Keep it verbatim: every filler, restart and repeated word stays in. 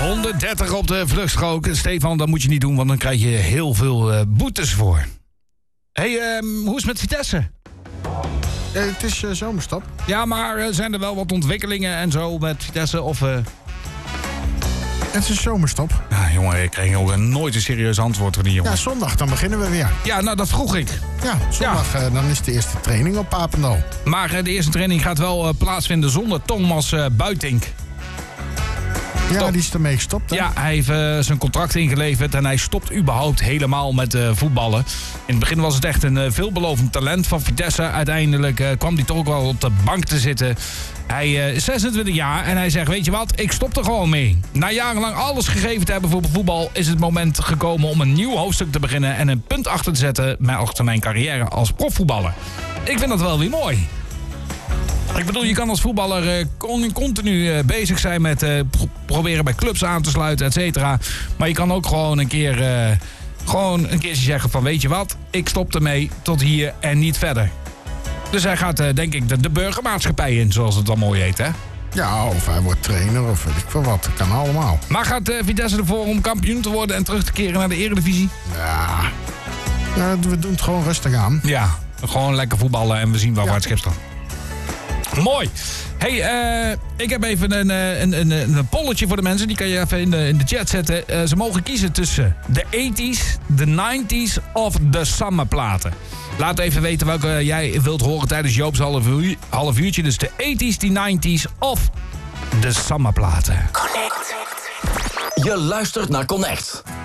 honderddertig op de vluchtstrook. Stefan, dat moet je niet doen, want dan krijg je heel veel uh, boetes voor. Hé, hey, uh, hoe is het met Vitesse? Uh, het is uh, zomerstop. Ja, maar uh, zijn er wel wat ontwikkelingen en zo met Vitesse? Of, uh... Het is zomerstop. Ja, jongen, ik kreeg ook nooit een serieus antwoord van die jongen. Ja, zondag, dan beginnen we weer. Ja, nou, dat vroeg ik. Ja, zondag, ja. Uh, dan is de eerste training op Papendal. Maar uh, de eerste training gaat wel uh, plaatsvinden zonder Thomas uh, Buitink. Ja, Stop. die is ermee gestopt, hè? Ja, hij heeft uh, zijn contract ingeleverd en hij stopt überhaupt helemaal met uh, voetballen. In het begin was het echt een uh, veelbelovend talent van Vitesse. Uiteindelijk uh, kwam hij toch ook wel op de bank te zitten. Hij uh, is zesentwintig jaar en hij zegt, weet je wat, ik stop er gewoon mee. Na jarenlang alles gegeven te hebben voor voetbal is het moment gekomen om een nieuw hoofdstuk te beginnen en een punt achter te zetten met achter mijn carrière als profvoetballer. Ik vind dat wel weer mooi. Ik bedoel, je kan als voetballer uh, continu uh, bezig zijn met uh, pro- proberen bij clubs aan te sluiten, et cetera. Maar je kan ook gewoon een keer uh, gewoon een keertje zeggen van, weet je wat, ik stop ermee tot hier en niet verder. Dus hij gaat, uh, denk ik, de, de burgermaatschappij in, zoals het dan mooi heet, hè? Ja, of hij wordt trainer of weet ik veel wat. Dat kan allemaal. Maar gaat uh, Vitesse ervoor om kampioen te worden en terug te keren naar de Eredivisie? Ja, ja we doen het gewoon rustig aan. Ja, gewoon lekker voetballen en we zien waar ja. we het schip staan. Mooi. Hey, uh, ik heb even een, een, een, een polletje voor de mensen. Die kan je even in de, in de chat zetten. Uh, ze mogen kiezen tussen de eighties, de nineties of de summerplaten. Laat even weten welke jij wilt horen tijdens Joop's half, uur, half uurtje. Dus de eighties, de nineties of de summerplaten. Connect. Je luistert naar Connect.